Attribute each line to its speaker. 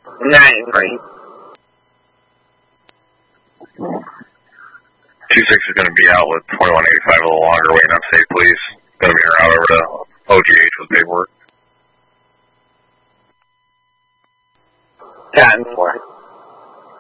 Speaker 1: 9-3.
Speaker 2: 26 is going to be out with 2185 a little longer, waiting on safe, please. Going to be en route over to OGH with paperwork.
Speaker 1: 10-4.